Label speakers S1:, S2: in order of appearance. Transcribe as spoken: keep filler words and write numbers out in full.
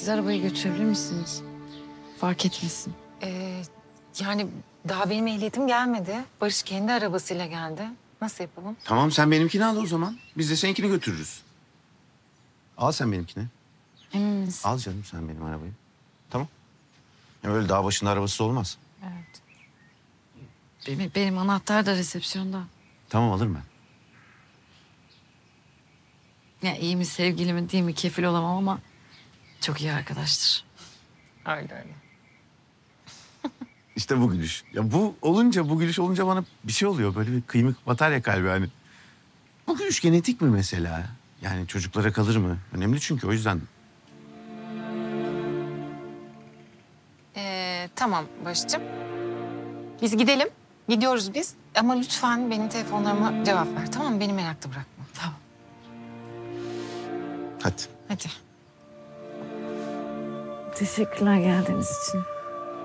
S1: siz arabayı götürebilir misiniz? Fark etmesin.
S2: Ee, yani daha benim ehliyetim gelmedi. Barış kendi arabasıyla geldi. Nasıl yapalım?
S3: Tamam sen benimkini al o zaman. Biz de seninkini götürürüz. Al sen benimkini.
S1: Emin misin?
S3: Al canım sen benim arabayı. Tamam. Ya öyle dağ başında arabası olmaz.
S1: Evet. Benim, benim anahtar da resepsiyonda.
S3: Tamam alırım ben.
S1: Ya iyi mi sevgili mi değil mi kefil olamam ama çok iyi arkadaştır.
S2: Öyle öyle.
S3: İşte bu gülüş. Ya bu olunca, bu gülüş olunca bana bir şey oluyor. Böyle bir kıymık batar ya kalbi hani. Bu gülüş genetik mi mesela? Yani çocuklara kalır mı? Önemli çünkü o yüzden.
S2: Ee, tamam Barış'cığım. Biz gidelim. Gidiyoruz biz. Ama lütfen benim telefonlarıma cevap ver. Tamam mı? Beni merakta bırakma.
S1: Tamam.
S3: Hadi.
S2: Hadi.
S1: Teşekkürler geldiğiniz için.